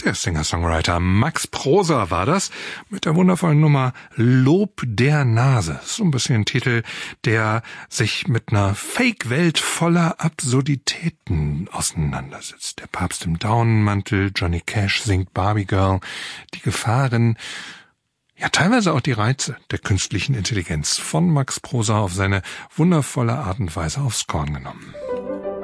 Der Singer-Songwriter Max Prosa war das, mit der wundervollen Nummer Lob der Nase. So ein bisschen ein Titel, der sich mit einer Fake-Welt voller Absurditäten auseinandersetzt. Der Papst im Daunenmantel, Johnny Cash singt Barbie Girl, die Gefahren, ja teilweise auch die Reize der künstlichen Intelligenz von Max Prosa auf seine wundervolle Art und Weise aufs Korn genommen.